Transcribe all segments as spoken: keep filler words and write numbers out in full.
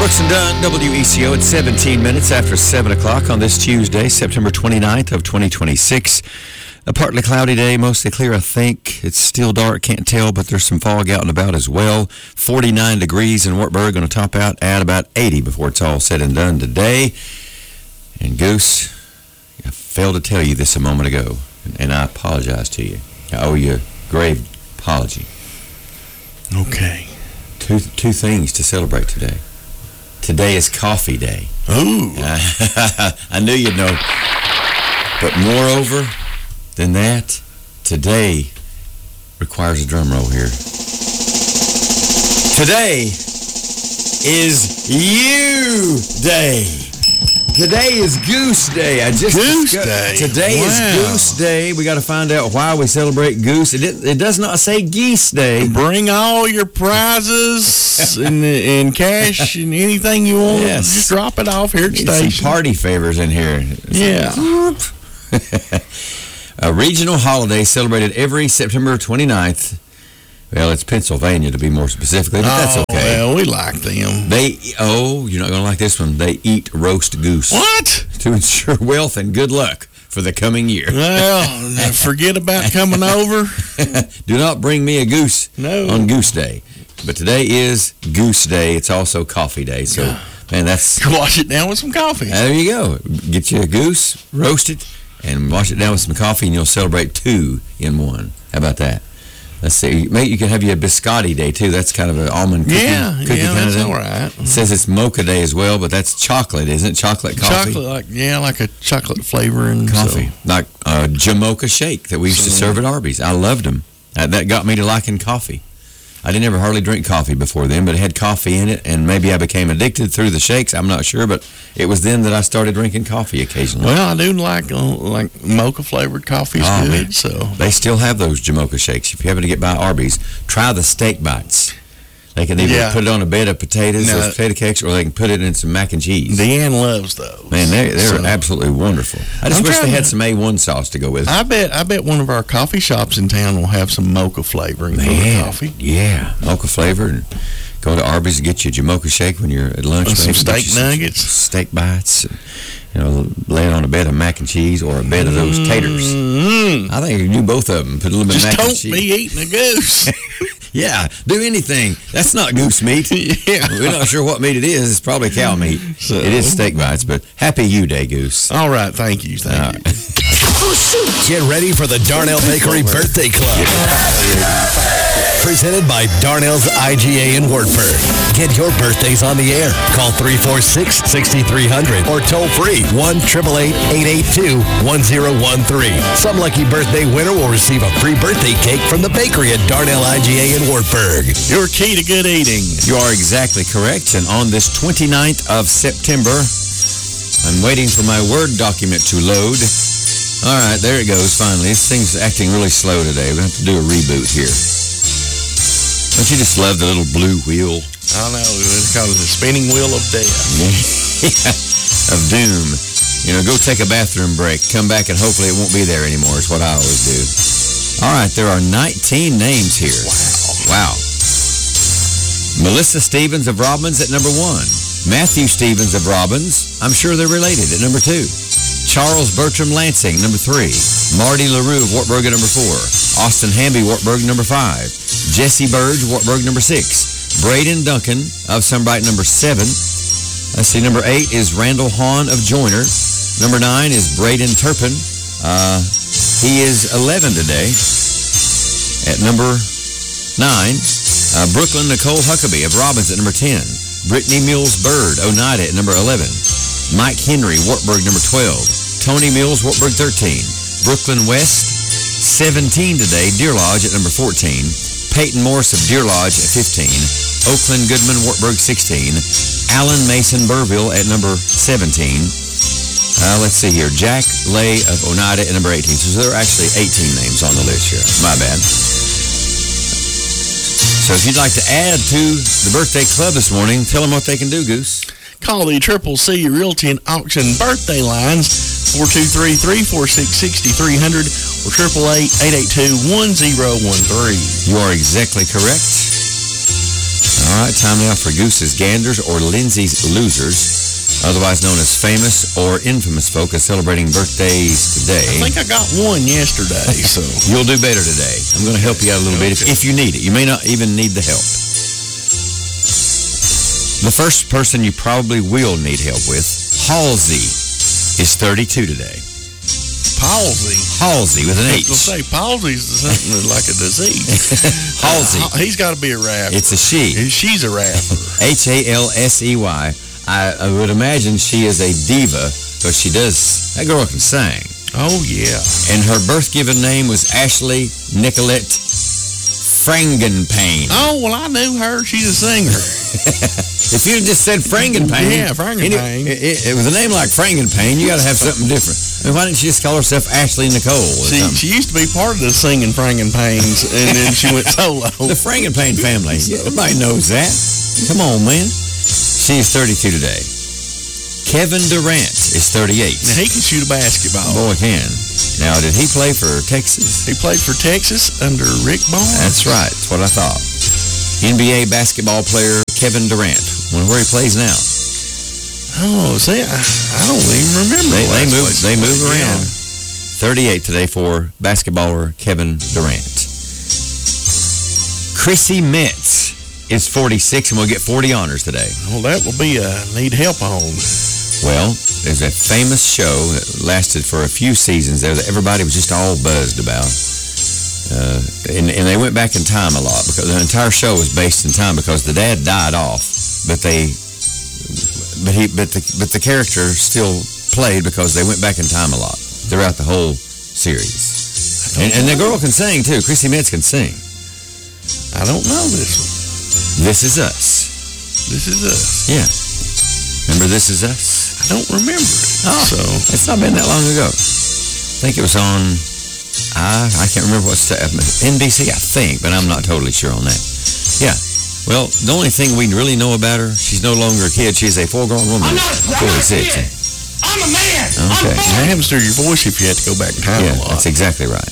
Brooks and Dunn, W E C O, at seventeen minutes after seven o'clock on this Tuesday, September twenty-ninth of twenty twenty-six. A partly cloudy day, mostly clear, I think. It's still dark, can't tell, but there's some fog out and about as well. forty-nine degrees in Wartburg, going to top out at about eighty before it's all said and done today. And Goose, I failed to tell you this a moment ago, and I apologize to you. I owe you a grave apology. Okay. Two, two things to celebrate today. Today is coffee day. Ooh. I knew you'd know. But moreover than that, today requires a drum roll here. Today is you day. Today is Goose Day. I just Goose discussed, Day. Today Wow. is Goose Day. We got to find out why we celebrate Goose. It, it does not say Geese Day. Bring all your prizes and, and cash and anything you want. Yes. Just drop it off here at the Need some station. party favors in here. Yeah. A regional holiday celebrated every September twenty-ninth. Well, it's Pennsylvania to be more specifically, but that's Oh, okay. well, we like them. They, oh, you're not going to like this one. They eat roast goose. What? To ensure wealth and good luck for the coming year. Well, now forget about coming over. Do not bring me a goose No. on Goose Day. But today is Goose Day. It's also Coffee Day. So, man, that's... Wash it down with some coffee. There you go. Get you a goose, roast it, and wash it down with some coffee, and you'll celebrate two in one. How about that? Let's see. Maybe you can have you a biscotti day, too. That's kind of an almond cookie, Yeah, cookie yeah, kind that's of thing. all right. It says it's mocha day as well, but that's chocolate, isn't it? Chocolate coffee? Chocolate, like yeah, like a chocolate flavoring. Coffee. So. Like a Jamocha shake that we used to So- serve at Arby's. I loved them. That, that got me to liking coffee. I didn't ever hardly drink coffee before then, but it had coffee in it, and maybe I became addicted through the shakes. I'm not sure, but it was then that I started drinking coffee occasionally. Well, I do like uh, like mocha flavored coffee. Oh, good. man. So They still have those Jamocha shakes. If you happen to get by Arby's, try the steak bites. They can either Yeah. put it on a bed of potatoes, No. those potato cakes, or they can put it in some mac and cheese. Deanne loves those. Man, they're, they're So, absolutely wonderful. I just I'm wish they trying had to- some A one sauce to go with it. I bet I bet one of our coffee shops in town will have some mocha flavoring for the Man, coffee. yeah, mocha flavor, and go to Arby's and get you a Jamocha shake when you're at lunch. With some maybe. Get steak you some nuggets. steak bites, and, you know, lay it on a bed of mac and cheese or a bed of those taters. Mm. I think you can do both of them. Put a little bit of Just mac and don't cheese. be eating a goose. Yeah, do anything. That's not goose meat. Yeah. We're not sure what meat it is. It's probably cow meat. So- It is steak bites, but happy you day, Goose. All right, thank you, thank All you. right. Get ready for the Darnell Bakery Birthday Club. Presented by Darnell's I G A in Wartburg. Get your birthdays on the air. Call three four six, six three zero zero or toll free one eight eight eight, eight eight two, one zero one three. Some lucky birthday winner will receive a free birthday cake from the bakery at Darnell I G A in Wartburg. Your key to good eating. You are exactly correct. And on this twenty-ninth of September, I'm waiting for my Word document to load. All right, there it goes, finally. This thing's acting really slow today. We're going to have to do a reboot here. Don't you just love the little blue wheel? I know, it's called the spinning wheel of death. Of doom. You know, go take a bathroom break. Come back and hopefully it won't be there anymore is what I always do. All right, there are nineteen names here. Wow. Wow. Melissa Stevens of Robbins at number one. Matthew Stevens of Robbins, I'm sure they're related, at number two. Charles Bertram Lansing, number three. Marty LaRue of Wartburg at number four. Austin Hamby, Wartburg, number five. Jesse Burge, Wartburg, number six. Braden Duncan of Sunbright, number seven. Let's see, number eight is Randall Hahn of Joyner. Number nine is Braden Turpin. Uh, he is eleven today. At number nine, uh, Brooklyn Nicole Huckabee of Robbins at number ten. Brittany Mills Bird, Oneida at number eleven. Mike Henry, Wartburg, number twelve. Tony Mills, Wartburg, thirteen. Brooklyn West, seventeen today. Deer Lodge at number fourteen. Peyton Morris of Deer Lodge at fifteen. Oakland Goodman, Wartburg, sixteen. Alan Mason Burville at number seventeen. Uh, let's see here. Jack Lay of Oneida at number eighteen. So there are actually eighteen names on the list here. My bad. So if you'd like to add to the birthday club this morning, tell them what they can do, Goose. Call the Triple C Realty and Auction birthday lines, four two three, three four six, six three zero zero or triple eight, eight eight two, one zero one three. You are exactly correct. All right, time now for Goose's Ganders or Lindsay's Losers, otherwise known as famous or infamous folk are celebrating birthdays today. I think I got one yesterday, so. You'll do better today. I'm going to help you out a little Okay. bit if, if you need it. You may not even need the help. The first person you probably will need help with, Halsey, is thirty-two today. Palsy. Halsey with an I H. was going to say, palsy's something like a disease. Halsey. Uh, he's got to be a rapper. It's a she. She's a rapper. H A L S E Y. I, I would imagine she is a diva because she does, that girl can sing. Oh, yeah. And her birth-given name was Ashley Nicolette Frangenpain. Oh, well, I knew her. She's a singer. If you just said Frangenpain, Yeah, Frangenpain. Any, it, it, with a name like Frangenpain, you got to have something different. I mean, why didn't she just call herself Ashley Nicole or She, something? she used to be part of the singing Frangenpains, and then she went solo. The Frangenpain family. Yeah, everybody knows that. Come on, man. She's thirty-two today. Kevin Durant is thirty-eight. Now, he can shoot a basketball. Boy, can. Now, did he play for Texas? He played for Texas under Rick Barnes. That's right. That's what I thought. N B A basketball player Kevin Durant. Wonder where he plays now. Oh, see, I, I don't even remember. They, the they last move. place They he move played. around. thirty-eight today for basketballer Kevin Durant. Chrissy Metz is forty-six, and we'll get forty honors today. Well, that will be a need help on. Well, there's a famous show that lasted for a few seasons there that everybody was just all buzzed about. Uh, and, and they went back in time a lot because the entire show was based in time because the dad died off, but they, but he, but the, but the character still played because they went back in time a lot throughout the whole series. And, and the girl can sing too. Chrissy Metz can sing. I don't know this one. This Is Us. This is us. Yeah. Remember This Is Us? I don't remember it. Oh, So, it's not been that long ago. I think it was on, I I can't remember what sta- N B C, I think, but I'm not totally sure on that. Yeah. Well, the only thing we really know about her, she's no longer a kid. She's a full-grown woman. I'm not a- I'm not a forty-six. kid. I'm a man. Okay. I'm it happens to your voice if you had to go back in time Yeah, a lot. that's exactly right.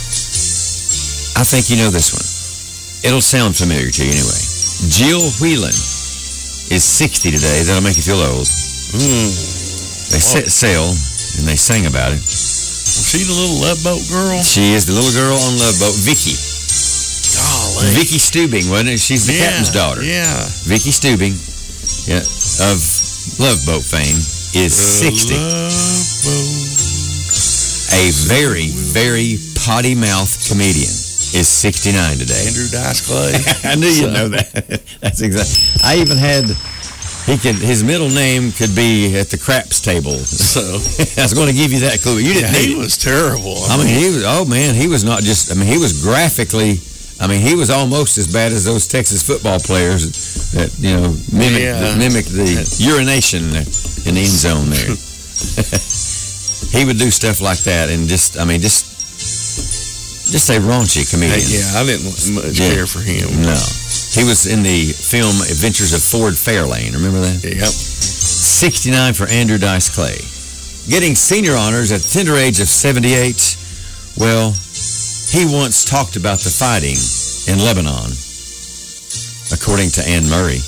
I think you know this one. It'll sound familiar to you anyway. Jill Whelan is sixty today. That'll make you feel old. Mm. They set sail, and they sang about it. Was she the little Love Boat girl? She is the little girl on Love Boat, Vicky. Golly. Vicky Stubing, wasn't it? She's the Yeah, captain's daughter. Yeah. Vicky Stubing, yeah, of Love Boat fame, is sixty. Love Boat. A very, very potty-mouthed comedian is sixty-nine today. Andrew Dice Clay. I knew you'd So- know that. That's exactly. I even had, he could, his middle name could be at the craps table. So, I was going to give you that clue. You didn't yeah, need he it. was terrible. I mean, he was, oh man, he was not just, I mean, he was graphically, I mean, he was almost as bad as those Texas football players that, you know, mimic, Yeah. that mimic the urination in the end zone there. He would do stuff like that and just, I mean, just, just a raunchy comedian. yeah, I didn't much Yeah. care for him. No. He was in the film Adventures of Ford Fairlane. Remember that? Yep. sixty-nine for Andrew Dice Clay. Getting senior honors at the tender age of seventy-eight. Well, he once talked about the fighting in Lebanon, according to Anne Murray.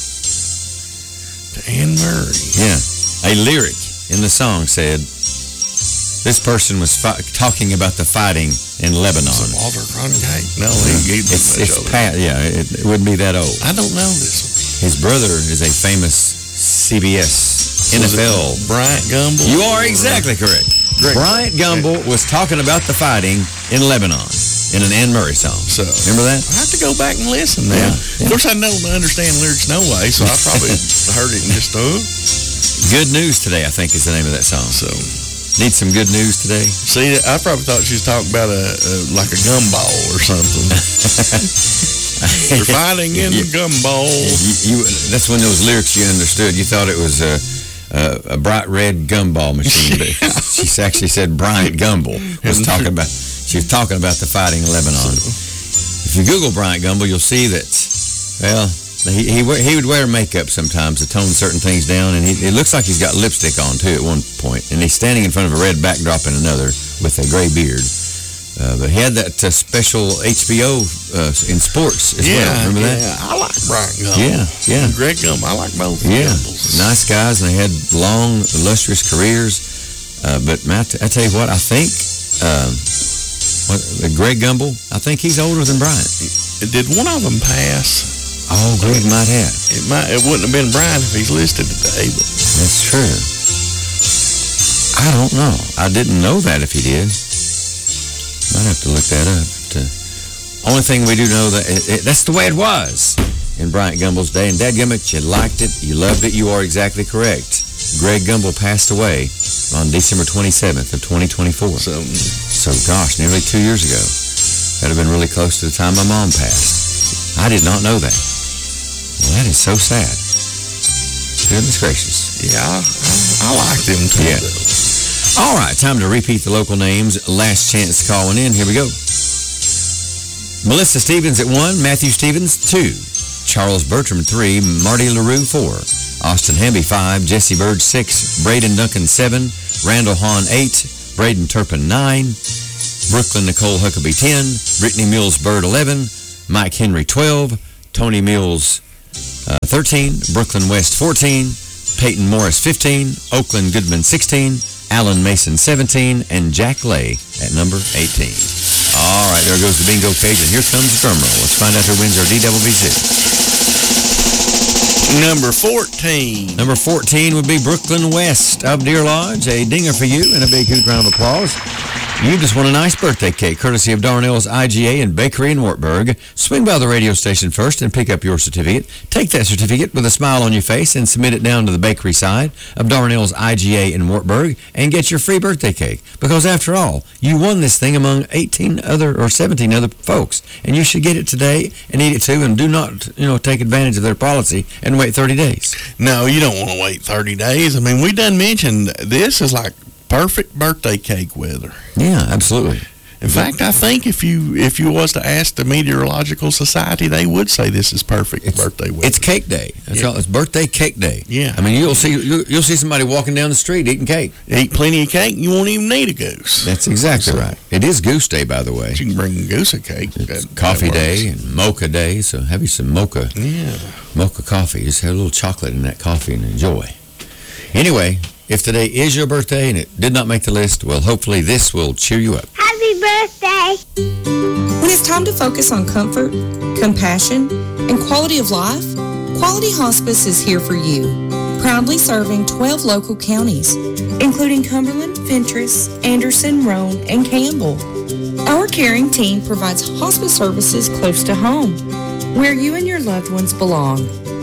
To Anne Murray. Yeah. A lyric in the song said, this person was fi- talking about the fighting in Lebanon. So Walter Cronkite. No, he, he It's, much it's older. pat, yeah, it, it wouldn't be that old. I don't know this His brother is a famous C B S one. N F L. Was it Bryant Gumbel. You are or- exactly correct. Great. Bryant Gumbel was talking about the fighting in Lebanon in an Anne Murray song. So, Remember that? I have to go back and listen now. Yeah, yeah. Of course, I don't understand lyrics no way, so I probably heard it and just, uh, Good News Today, I think, is the name of that song. so. Need some good news today? See, I probably thought she was talking about a, a like a gumball or something. They're fighting in You- the gumball. You, you, that's when those lyrics you understood. You thought it was a, a, a bright red gumball machine. But she actually said Bryant Gumbel was talking about. She was talking about the fighting in Lebanon. If you Google Bryant Gumbel, you'll see that. Well, he he, wear, he would wear makeup sometimes to tone certain things down, and he, it looks like he's got lipstick on too at one point, and he's standing in front of a red backdrop in another with a gray beard. Uh, but he had that uh, special H B O uh, in sports as yeah, well. Remember that? Yeah, I like Bryant Gumbel. Yeah, yeah. Greg Gumbel. I like both Yeah, Gumbels. nice guys, and they had long, illustrious careers. Uh, but, man, I, t- I tell you what, I think um, what, uh, Greg Gumbel, I think he's older than Bryant. Did one of them pass? Oh, Greg might have. It might. It wouldn't have been Bryant if he's listed today. But That's true. I don't know. I didn't know that if he did. Might have to look that up. But, uh, only thing we do know that it, it, that's the way it was in Bryant Gumbel's day. And dadgummit, you liked it, you loved it. You are exactly correct. Greg Gumbel passed away on December twenty-seventh of twenty twenty-four. so, So, gosh, nearly two years ago. That'd have been really close to the time my mom passed. I did not know that. Well, that is so sad. Goodness gracious. yeah, I, I, I like them too. Yeah. All right, time to repeat the local names. Last chance to call one in. Here we go. Melissa Stevens at one, Matthew Stevens two, Charles Bertram three, Marty LaRue four, Austin Hamby five, Jesse Bird six, Braden Duncan seven, Randall Hahn eight, Braden Turpin nine, Brooklyn Nicole Huckabee ten, Brittany Mills Bird eleven, Mike Henry twelve, Tony Mills uh, thirteen, Brooklyn West fourteen, Peyton Morris fifteen, Oakland Goodman sixteen, Alan Mason seventeen, and Jack Lay at number eighteen. All right, there goes the bingo page, and here comes the drum roll. Let's find out who wins our D W B Z. Number fourteen. Number fourteen would be Brooklyn West of Deer Lodge. A dinger for you and a big, huge round of applause. You just won a nice birthday cake, courtesy of Darnell's I G A and Bakery in Wartburg. Swing by the radio station first and pick up your certificate. Take that certificate with a smile on your face and submit it down to the bakery side of Darnell's I G A in Wartburg and get your free birthday cake. Because after all, you won this thing among eighteen other or seventeen other folks, and you should get it today and eat it too, and do not, you know, take advantage of their policy and wait thirty days. No, you don't want to wait thirty days. I mean, we done mentioned this is like perfect birthday cake weather. Yeah, absolutely. In fact, I think if you if you was to ask the Meteorological Society, they would say this is perfect it's, birthday weather. It's cake day. That's yeah. all, it's birthday cake day. Yeah. I mean, you'll see you'll, you'll see somebody walking down the street eating cake. Eat plenty of cake, you won't even need a goose. That's exactly so, right. It is Goose Day, by the way. You can bring a goose a cake. It's that, coffee that day and mocha day, so have you some mocha. Yeah. Mocha coffee. Just have a little chocolate in that coffee and enjoy. Anyway, if today is your birthday and it did not make the list, well, hopefully this will cheer you up. Happy birthday! When it's time to focus on comfort, compassion, and quality of life, Quality Hospice is here for you. Proudly serving twelve local counties, including Cumberland, Fentress, Anderson, Roane, and Campbell. Our caring team provides hospice services close to home, where you and your loved ones belong.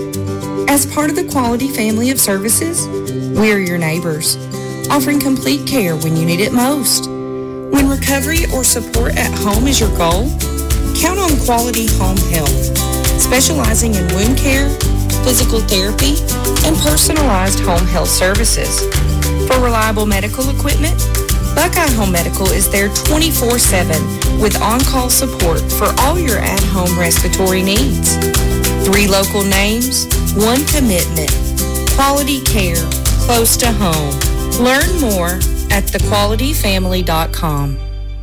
As part of the Quality family of services, we're your neighbors, offering complete care when you need it most. When recovery or support at home is your goal, count on Quality Home Health, specializing in wound care, physical therapy, and personalized home health services. For reliable medical equipment, Buckeye Home Medical is there twenty-four seven with on-call support for all your at-home respiratory needs. Three local names, one commitment. Quality care, close to home. Learn more at the quality family dot com.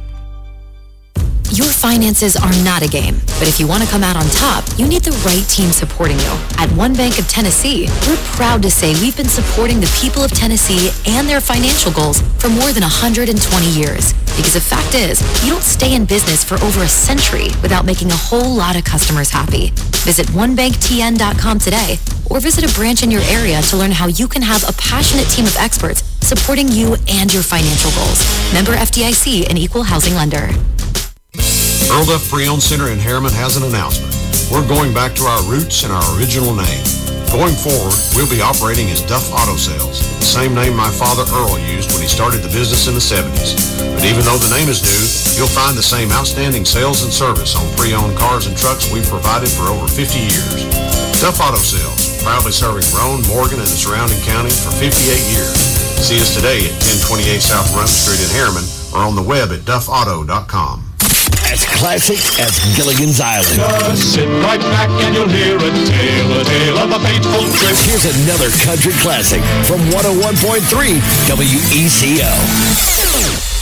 Your finances are not a game, but if you want to come out on top, you need the right team supporting you. At One Bank of Tennessee, we're proud to say we've been supporting the people of Tennessee and their financial goals for more than one hundred twenty years. Because the fact is, you don't stay in business for over a century without making a whole lot of customers happy. Visit one bank t n dot com today or visit a branch in your area to learn how you can have a passionate team of experts supporting you and your financial goals. Member F D I C, an equal housing lender. Earl Duff Pre-Owned Center in Harriman has an announcement. We're going back to our roots and our original name. Going forward, we'll be operating as Duff Auto Sales, the same name my father Earl used when he started the business in the seventies. But even though the name is new, you'll find the same outstanding sales and service on pre-owned cars and trucks we've provided for over fifty years. Duff Auto Sales, proudly serving Roane, Morgan, and the surrounding counties for fifty-eight years. See us today at ten twenty-eight South Run Street in Harriman or on the web at duff auto dot com. As classic as Gilligan's Island. Just sit right back and you'll hear a tale, a tale of a fateful trip. Here's another country classic from one oh one point three W E C O.